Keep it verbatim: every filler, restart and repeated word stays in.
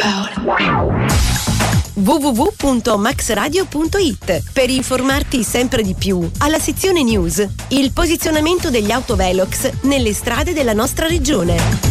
w w w punto max radio punto it per informarti sempre di più. Alla sezione news, il posizionamento degli autovelox nelle strade della nostra regione.